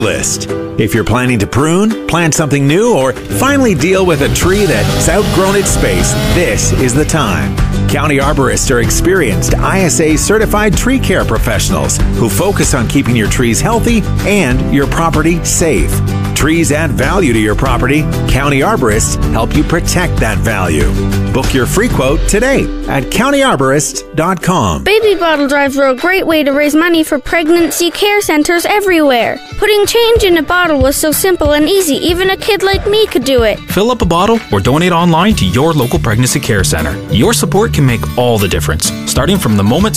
list. If you're planning to prune, plant something new, or finally deal with a tree that's outgrown its space, this is the time. County arborists are experienced ISA certified tree care professionals who focus on keeping your trees healthy and your property safe. Trees add value to your property. County arborists help you protect that value. Book your free quote today at countyarborist.com. Baby bottle drives are a great way to raise money for pregnancy care centers everywhere. Putting change in a bottle was so simple and easy, even a kid like me could do it. Fill up a bottle or donate online to your local pregnancy care center. Your support can make all the difference, starting from the moment